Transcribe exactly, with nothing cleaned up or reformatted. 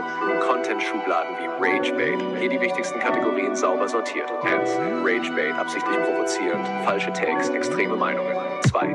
Content-Schubladen wie Ragebait. Hier die wichtigsten Kategorien sauber sortiert. eins. Ragebait, absichtlich provozierend, falsche Takes, extreme Meinungen. zwei.